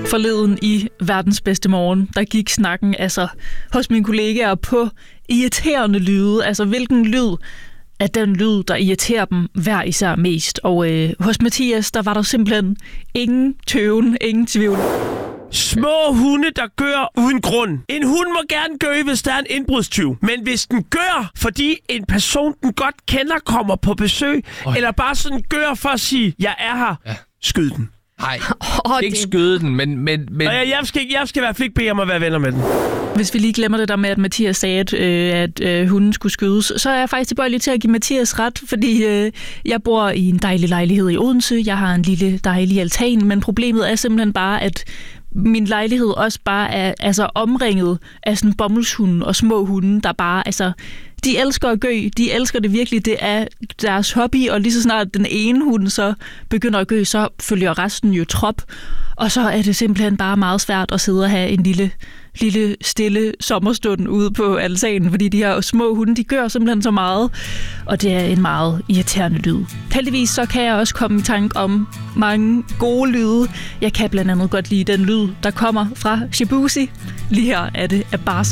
Forleden i Verdens Bedste Morgen, der gik snakken altså hos mine kollegaer på irriterende lyde. Altså hvilken lyd er den lyd, der irriterer dem hver især mest. Og hos Mathias, der var der simpelthen ingen tøven, ingen tvivl. Små hunde, der gør uden grund. En hund må gerne gø, hvis der er en indbrudstyv. Men hvis den gør, fordi en person, den godt kender, kommer på besøg, eller bare sådan gør for at sige, jeg er her, skyd den. Nej, ikke skyde den, men... Jeg skal i hvert fald ikke bede om at være venner med den. Hvis vi lige glemmer det der med, at Mathias sagde, at hunden skulle skydes, så er jeg faktisk tilbøjelig til at give Mathias ret, fordi jeg bor i en dejlig lejlighed i Odense. Jeg har en lille dejlig altan, men problemet er simpelthen bare, at min lejlighed også bare er altså omringet af sådan bomuldshunde og små hunde, der bare, altså, de elsker at gø, de elsker det virkelig, det er deres hobby, og lige så snart den ene hund så begynder at gø, så følger resten jo trop, og så er det simpelthen bare meget svært at sidde og have en lille stille sommerstund ude på altanen, fordi de her små hunde, de gør simpelthen så meget, og det er en meget irriterende lyd. Heldigvis så kan jeg også komme i tanke om mange gode lyde. Jeg kan blandt andet godt lide den lyd, der kommer fra Shibusi. Lige her er det bare